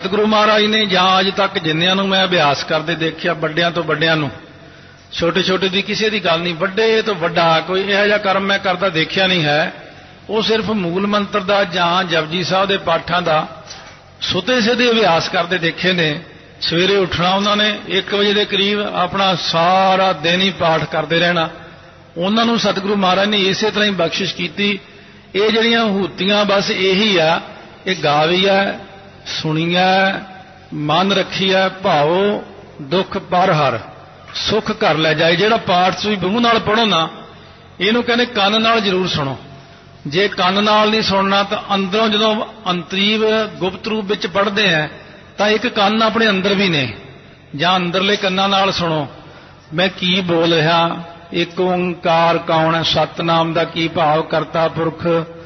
सतगुरु महाराज ने जां अज तक जिन्नियां नूं मैं अभ्यास करदे देखिया, बड़ियां तो बड़ियां नूं, छोटे छोटे दी किसी दी गल नहीं, बड़े तो बड़ा कोई इहो जिहा कर्म मैं करदा देखिया नहीं है। वो सिर्फ मूल मंत्र दा जां जपजी साहब दे पाठां दा सुते सिद्धे अभ्यास करदे देखे ने। सवेरे उठना उन्होंने 1 बजे के करीब अपना सारा दिन ही पाठ करते रहना। उन्होंने सतगुरु महाराज ने इसे तरह ही बख्शिश की। ये जड़ियां हूतियां बस यही आ, ये गावी है, सुनी है, मन रखी है, भाओ दुख पर हर सुख कर लै जाए। जिहड़ा पाठ तुसीं मूँह नाल पढ़ो ना, इहनूं कहंदे कंन नाल जरूर सुनो। जे कंन नाल नहीं सुनना तो अंदरों जदों अंतरीव गुप्त रूप विच पढ़दे हैं तो एक कंन अपने अंदर भी ने, जां अंदरले कन्नां नाल सुनो मैं की बोल रहा। एक ओंकार कौन है, सतनाम दा की भाव, करता पुरख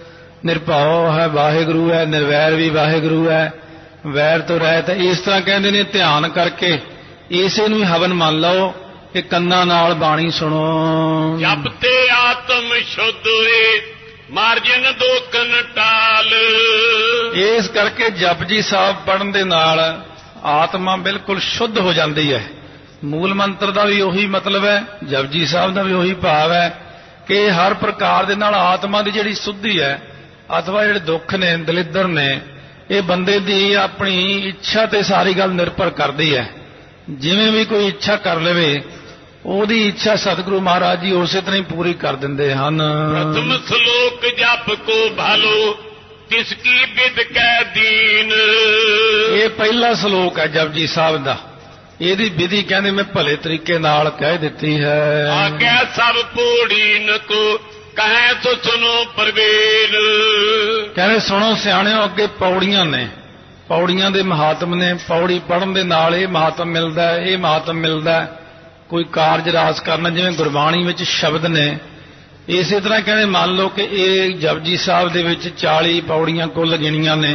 निरभाओ है, वाहिगुरु है, निर्वैर भी वाहिगुरु है, वैर तो रहत है। इस तरह कहते ने ध्यान करके इसे नूं हवन मान लो कि कन्नां नाल बाणी सुनो। जपते आत्म शुद्ध रे मार्जन दोकन टाल। इस करके जपजी साहब पढ़न दे नाल आत्मा बिल्कुल शुद्ध हो जाती है। मूल मंत्र का भी उही मतलब है, जपजी साहब का भी उही भाव है कि हर प्रकार दे नाल आत्मा की जिहड़ी शुद्धि है अथवा जिहड़े दुख ने दलिद्र ने, ये बंदे दी अपनी इच्छा ते सारी गल निर्भर करती है। जिवें भी कोई इच्छा कर लेवे ओदी इच्छा सतगुरु महाराज जी उस तरह ही पूरी कर देंदे हन। प्रथम श्लोक जप को भालो तिसकी विद कै दीन। ये पहला श्लोक है जपजी साहब दा। ਇਹਦੀ विधि कहने मैं भले तरीके नाल कह दिती है। आगे सब पौड़ी को कहे तो सुनो परवीर। कहने सुनो सियाणियों, अगे पौड़ियां ने, पौड़ियां दे महात्म ने। पौड़ी पढ़न दे नाल ये महात्म मिलदा है, ये महात्म मिलदा है। कोई कारज रास करना जिवें गुरबाणी विच शब्द ने, इसे तरह कहने मान लो कि ये जपजी साहब दे विच 40 पौड़ियां कुल गिणियां ने।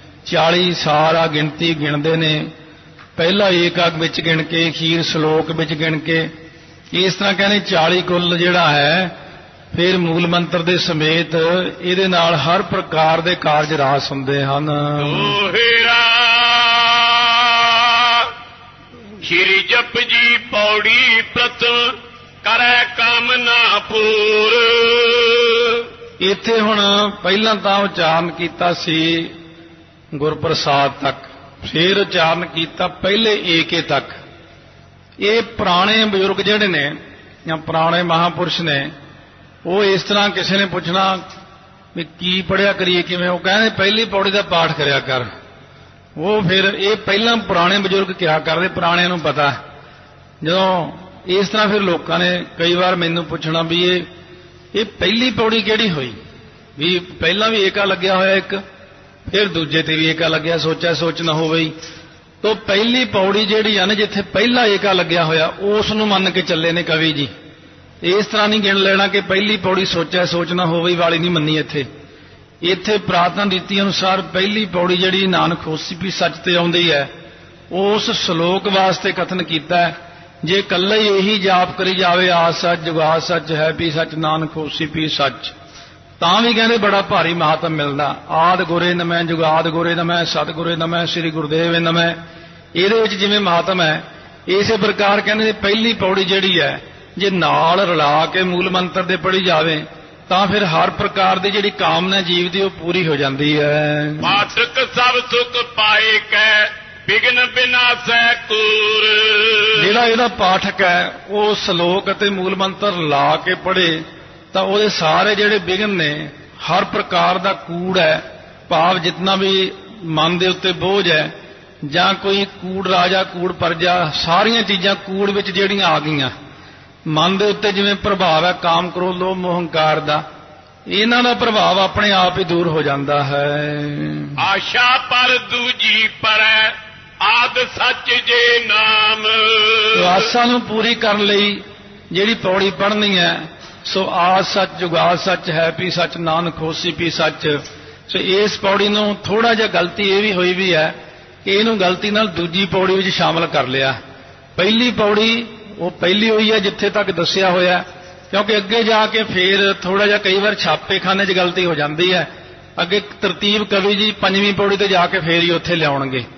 40 सारा गिणती गिणदे ने, पहला एकक विच गिण के, अखीर श्लोक विच गिण के। इस तरह कहने 40 कुल जिहड़ा है। फिर मूल मंत्र दे समेत इहदे नाल हर प्रकार दे कारज रास हुंदे हन। श्री जपजी पौड़ी प्रथम करे कामना पूर। इत्थे हुण पहिलां तां उचारण कीता सी गुरप्रसाद तक, फिर उचारण किया पहले एके तक। ये पुराने बजुर्ग जिहड़े ने या पुराने महापुरुष ने, वो इस तरह किसी ने पुछना भी की पढ़िया करिए किवें, वो कहते पहली पौड़ी का पाठ करिया कर। वो फिर ये पहला पुराने बजुर्ग क्या करते, पुराने नूं पता। जो इस तरह फिर लोगों ने कई बार मैनूं पुछना भी ये पहली पौड़ी किहड़ी होई, भी पहला भी एका लग्या होया एक, फिर दूजे ते भी एका लग्या, सोचा सोच ना हो गई। तो पहली पौड़ी जिहड़ी है ना, जिथे पहला एका लग्या होया उस नूं मन के चले ने कवि जी। इस तरह नहीं गिण लेना कि पहली पौड़ी सोचा सोच ना हो गई वाली नहीं मन्नी। इत्थे प्रार्थना रीति अनुसार पहली पौड़ी जिहड़ी नानक होसी भी सच ते आउंदी है, उस श्लोक वास्ते कथन कीता है। जे कल्ला ही यही जाप करी जावे आ सच जुगा सच है भी सच नानक होसी भी सच, तां भी कहंदे बड़ा भारी महात्म मिलदा। आद गुरे नमः जुगाद गुरे नमः सतगुरे नमः श्री गुरुदेव नमः। इहदे विच जिवें महात्म है, इसे प्रकार कहंदे पहली पौड़ी जिहड़ी है जे नाल रला के मूल मंत्र दे पढ़ी जावे तां फिर हर प्रकार दी जिहड़ी कामना जीव दी ओह पूरी हो जाती है। पाठक सब सुख पाए कै विघ्न विनाशै कूर। जिहड़ा इहदा पाठक है वो श्लोक ते मूल मंत्र ला के पढ़े तां ओहदे सारे जिहड़े विघ्न ने, हर प्रकार दा कूड़ है, भाव जितना भी मन दे उत्ते बोझ है जां कोई कूड़ राजा कूड़ प्रजा, सारियां चीज़ां कूड़ विच जिहड़ियां आ गईयां, मन दे उत्ते जिवें प्रभाव है काम क्रोध लोभ मोह हंकार दा, इन्हां दा प्रभाव अपने आप ही दूर हो जाता है। आशा पर दूजी पर आद सच जे नाम। तो आसा नूं पूरी करन लई जिहड़ी पौड़ी पढ़नी है, सो आद सच जुगाद सच है भी सच नानक होसी भी सच। सो इस पौड़ी नूं थोड़ा जिहा गलती ये भी हुई भी है कि इहनूं गलती नाल दूजी पौड़ी विच शामिल कर लिया। पहली पौड़ी वो पहली हुई है जिथे तक दसिया होया, क्योंकि अगे जाके फिर थोड़ा जिहा कई बार छापेखाने च गलती हो जाती है। अगे तरतीब कवि जी पंजवीं पौड़ी ते जाके फिर ही उत्थे लियाउणगे।